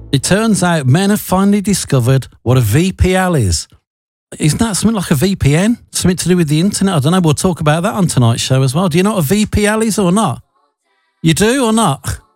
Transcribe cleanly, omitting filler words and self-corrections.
It turns out men have finally discovered what a VPL is. Isn't that something like a VPN? Something to do with the internet? I don't know. We'll talk about that on tonight's show as well. Do you know what a VPL is or not? You do or not?